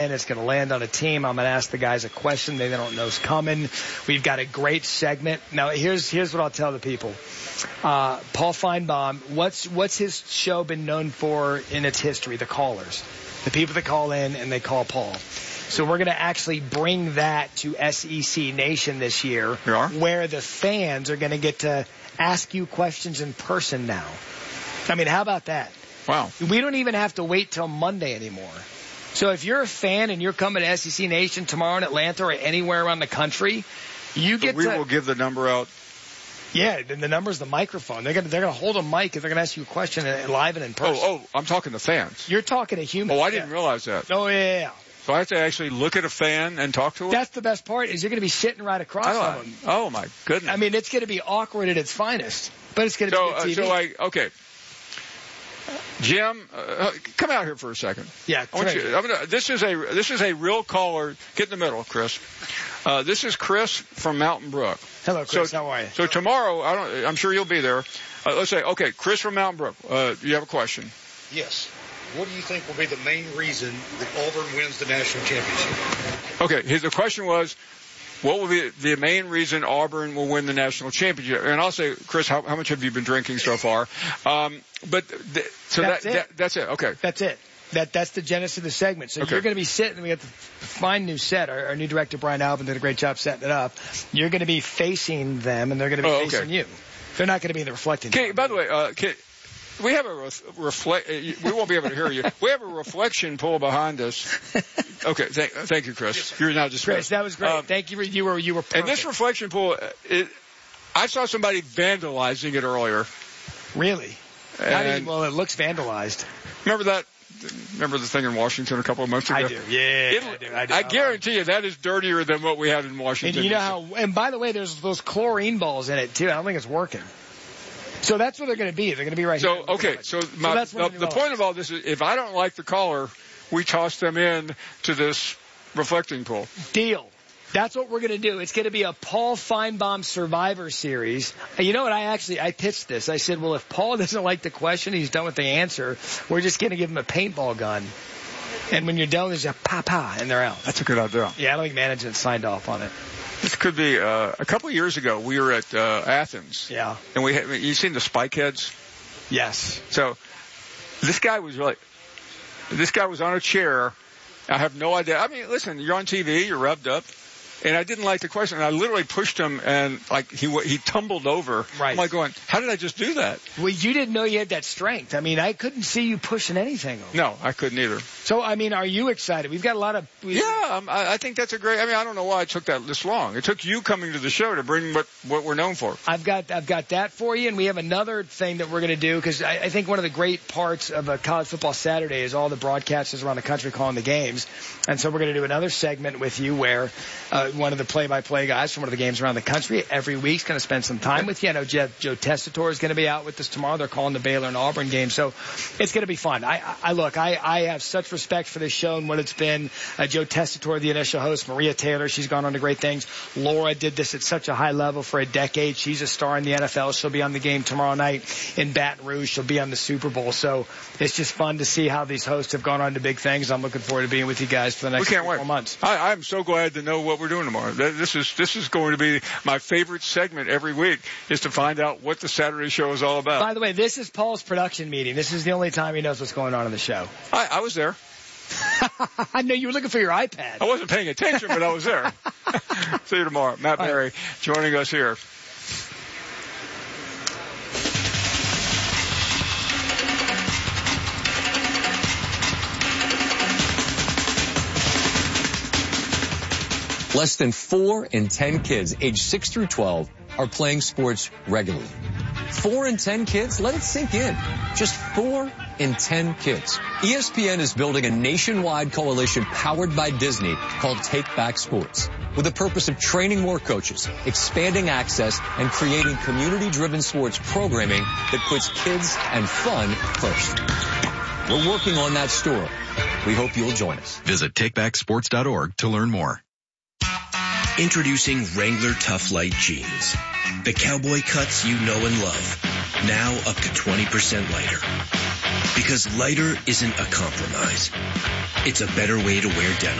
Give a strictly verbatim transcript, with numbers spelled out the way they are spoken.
and it's going to land on a team. I'm going to ask the guys a question they don't know is coming. We've got a great segment. Now, here's here's what I'll tell the people. Uh, Paul Feinbaum, what's what's his show been known for in its history? The callers, the people that call in and they call Paul. So we're going to actually bring that to S E C Nation this year, We are? where the fans are going to get to ask you questions in person now. I mean, how about that? Wow. We don't even have to wait till Monday anymore. So if you're a fan and you're coming to S E C Nation tomorrow in Atlanta or anywhere around the country, you So get we to... will give the number out. Yeah, then the number's the microphone. They're going to they're going to hold a mic and they're going to ask you a question live and in person. Oh, oh, I'm talking to fans. You're talking to humans. Oh, I didn't yeah. realize that. Oh, yeah, yeah, yeah. So I have to actually look at a fan and talk to him? That's the best part is you're going to be sitting right across oh, from them. Oh, my goodness. I mean, it's going to be awkward at its finest, but it's going to so, be good T V. Uh, so I, okay. Jim, uh, come out here for a second. Yeah, I want you, I'm gonna, this is a this is a real caller. Get in the middle, Chris. Uh, this is Chris from Mountain Brook. Hello, Chris. So, how are you? So tomorrow, I don't. I'm sure you'll be there. Uh, let's say, okay, Chris from Mountain Brook. Uh, you have a question? Yes. What do you think will be the main reason that Auburn wins the national championship? Okay, his, the question was, what will be the main reason Auburn will win the national championship? And I'll say, Chris, how, how much have you been drinking so far? Um, but th- so that's that, it. that that's it. Okay. That's it. That that's the genesis of the segment. So okay. you're going to be sitting. We got the fine new set. Our, our new director Brian Alvin did a great job setting it up. You're going to be facing them, and they're going to be oh, facing okay. you. They're not going to be in the reflecting. Okay. By the way, uh, can, we have a ref- reflect. We won't be able to hear you. We have a reflection pool behind us. Okay. Thank, thank you, Chris. You're now dismissed. Chris, that was great. Um, thank you. For, you were you were. Perfect. And this reflection pool, it, I saw somebody vandalizing it earlier. Really? And well, it looks vandalized. Remember that? Remember the thing in Washington a couple of months ago? I do. Yeah, it, I do. I, do. I guarantee you that is dirtier than what we had in Washington. And you know how? And by the way, there's those chlorine balls in it too. I don't think it's working. So that's what they're going to be. They're going to be right so, here. Okay, so, my, so the, the point of all this is if I don't like the caller, we toss them in to this reflecting pool. Deal. That's what we're going to do. It's going to be a Paul Feinbaum Survivor Series. And you know what? I actually, I pitched this. I said, well, if Paul doesn't like the question, he's done with the answer, we're just going to give him a paintball gun. And when you're done, there's a pa-pa, and they're out. That's a good idea. Yeah, I don't think management signed off on it. This could be, uh, a couple of years ago, we were at uh, Athens. Yeah. And we had, you seen the spike heads? Yes. So this guy was really, this guy was on a chair. I have no idea. I mean, listen, you're on T V, you're revved up. And I didn't like the question. And I literally pushed him, and like he he tumbled over. Right. I'm like going, how did I just do that? Well, you didn't know you had that strength. I mean, I couldn't see you pushing anything over. No, I couldn't either. So, I mean, are you excited? We've got a lot of... We, yeah, um, I, I think that's a great... I mean, I don't know why it took that this long. It took you coming to the show to bring what, what we're known for. I've got I've got that for you, and we have another thing that we're going to do, because I, I think one of the great parts of a College Football Saturday is all the broadcasters around the country calling the games. And so we're going to do another segment with you where uh, one of the play-by-play guys from one of the games around the country every week is going to spend some time with you. I know Jeff, Joe Tessitore is going to be out with us tomorrow. They're calling the Baylor and Auburn game, so it's going to be fun. I, I look, I, I have such respect for this show and what it's been. Uh, Joe Tessitore, the initial host, Maria Taylor, she's gone on to great things. Laura did this at such a high level for a decade. She's a star in the N F L. She'll be on the game tomorrow night in Baton Rouge. She'll be on the Super Bowl. So it's just fun to see how these hosts have gone on to big things. I'm looking forward to being with you guys for the next we can't three, wait. four months. I, I'm so glad to know what we're doing tomorrow. This is this is going to be my favorite segment every week, is to find out what the Saturday show is all about. By the way, this is Paul's production meeting. This is the only time he knows what's going on in the show. I, I was there. I know you were looking for your iPad. I wasn't paying attention, but I was there. See you tomorrow. Matt All Mary right. joining us here. Less than four in ten kids aged six through twelve are playing sports regularly. Four in ten kids? Let it sink in. Just four in ten kids. E S P N is building a nationwide coalition powered by Disney called Take Back Sports, with the purpose of training more coaches, expanding access, and creating community-driven sports programming that puts kids and fun first. We're working on that story. We hope you'll join us. Visit take back sports dot org to learn more. Introducing Wrangler Tough Light Jeans. The cowboy cuts you know and love. Now up to twenty percent lighter. Because lighter isn't a compromise. It's a better way to wear denim.